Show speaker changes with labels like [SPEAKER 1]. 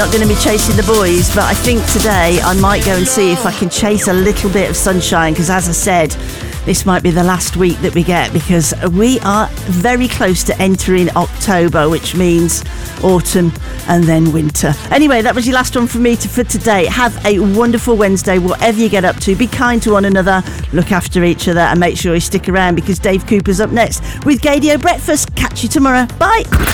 [SPEAKER 1] Not going to be chasing the boys, but I think today I might go and see if I can chase a little bit of sunshine, because as I said, this might be the last week that we get, because we are very close to entering October, which means autumn and then winter. Anyway, that was your last one from me for today. Have a wonderful Wednesday, whatever you get up to. Be kind to one another, look after each other, and make sure you stick around, because Dave Cooper's up next with Gaydio Breakfast. Catch you tomorrow. Bye.